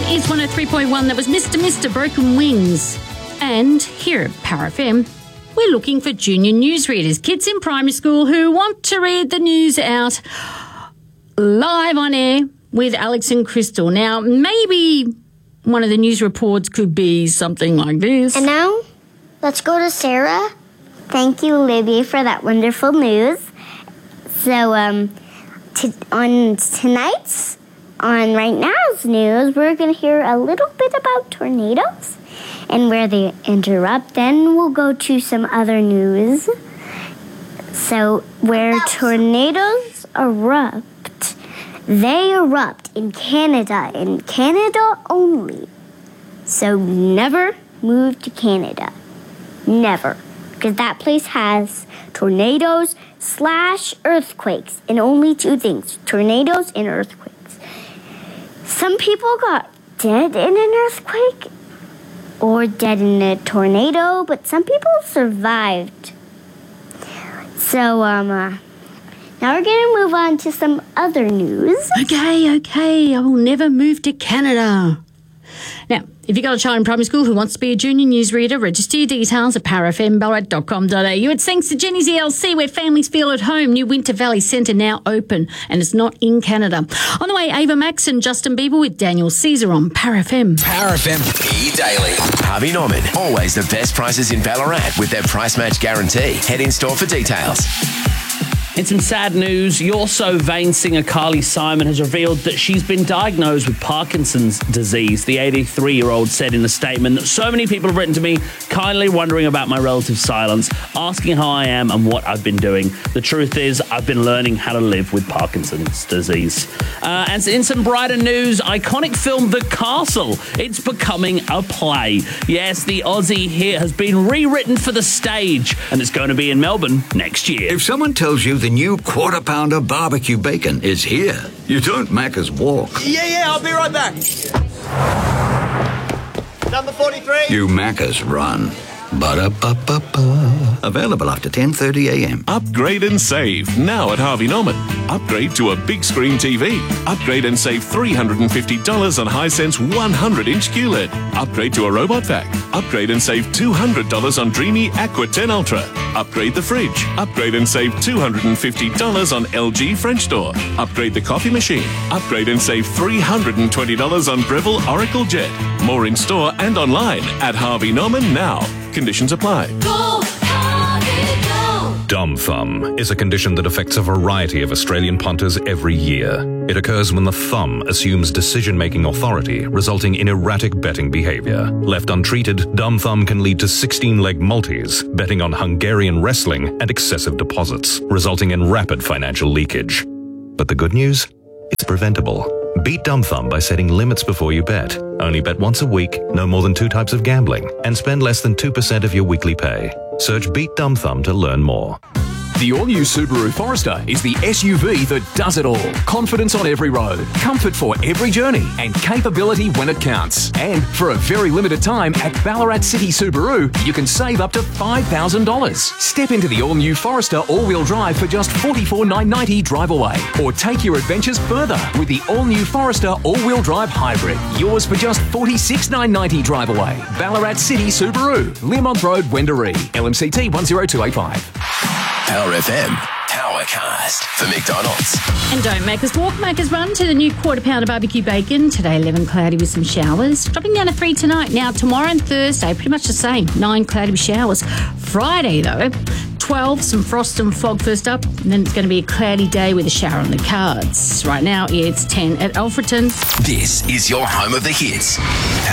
is 103.1. That was Mr. Broken Wings. And here at Power FM, we're looking for junior newsreaders, kids in primary school who want to read the news out live on air with Alex and Crystal. Now, maybe one of the news reports could be something like this. And now, let's go to Sarah. Thank you, Libby, for that wonderful news. So, on right now's news, we're going to hear a little bit about tornadoes and where they interrupt. Then we'll go to some other news. So, where tornadoes erupt, they erupt in Canada only. So, never move to Canada. Never. Because that place has tornadoes / earthquakes, and only two things, tornadoes and earthquakes. Some people got dead in an earthquake or dead in a tornado, but some people survived. So, now we're going to move on to some other news. Okay, I will never move to Canada. Now, if you've got a child in primary school who wants to be a junior newsreader, register your details at powerfmballarat.com.au. It's thanks to Jenny's ELC, where families feel at home. New Winter Valley Centre now open, and it's not in Canada. On the way, Ava Max and Justin Bieber with Daniel Caesar on Power FM. Power FM E-Daily. Harvey Norman. Always the best prices in Ballarat with their price match guarantee. Head in store for details. In some sad news, You're So Vain singer Carly Simon has revealed that she's been diagnosed with Parkinson's disease. The 83-year-old said in a statement that so many people have written to me, kindly wondering about my relative silence, asking how I am and what I've been doing. The truth is, I've been learning how to live with Parkinson's disease. And in some brighter news, iconic film The Castle. It's becoming a play. Yes, the Aussie hit has been rewritten for the stage, and it's going to be in Melbourne next year. If someone tells you the new Quarter Pounder barbecue bacon is here, you don't Macca's walk. Yeah, I'll be right back. Number 43. You Macca's run. Ba-da-ba-ba-ba. Available after 10:30 a.m. Upgrade and save now at Harvey Norman. Upgrade to a big screen TV. Upgrade and save $350 on Hisense 100-inch QLED. Upgrade to a robot vac. Upgrade and save $200 on Dreamy Aqua 10 Ultra. Upgrade the fridge. Upgrade and save $250 on LG French door. Upgrade the coffee machine. Upgrade and save $320 on Breville Oracle Jet. More in store and online at Harvey Norman now. Conditions apply. Go, Harvey, go! Dumb thumb is a condition that affects a variety of Australian punters every year. It occurs when the thumb assumes decision-making authority, resulting in erratic betting behaviour. Left untreated, dumb thumb can lead to 16-leg multis, betting on Hungarian wrestling, and excessive deposits, resulting in rapid financial leakage. But the good news? It's preventable. Beat dumb thumb by setting limits before you bet. Only bet once a week, no more than 2 types of gambling, and spend less than 2% of your weekly pay. Search Beat Dumb Thumb to learn more. The all-new Subaru Forester is the SUV that does it all. Confidence on every road, comfort for every journey, and capability when it counts. And for a very limited time at Ballarat City Subaru, you can save up to $5,000. Step into the all-new Forester all-wheel drive for just $44,990 drive away. Or take your adventures further with the all-new Forester all-wheel drive hybrid. Yours for just $46,990 drive away. Ballarat City Subaru, Learmont Road, Wendouree, LMCT 10285. Power FM, Powercast for McDonald's. And don't make us walk, make us run to the new Quarter Pounder barbecue bacon. Today, 11 cloudy with some showers. Dropping down to 3 tonight. Now, tomorrow and Thursday, pretty much the same. 9 cloudy with showers. Friday, though, 12, some frost and fog first up. And then it's going to be a cloudy day with a shower on the cards. Right now, it's 10 at Alfreton. This is your home of the hits.